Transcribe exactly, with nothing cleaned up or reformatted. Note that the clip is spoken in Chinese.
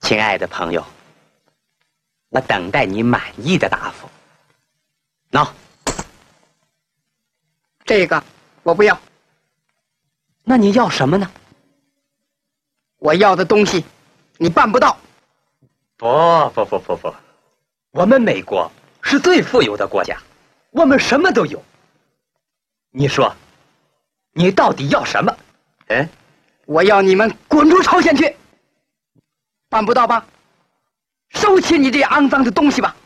亲爱的朋友，我等待你满意的答复。喏， 这个我不要。 那你要什么呢？ 我要的东西，你办不到。 不不不不不，我们美国是最富有的国家，我们什么都有。你说，你到底要什么？嗯， 我要你们滚出朝鲜去。办不到吧？收起你这肮脏的东西吧。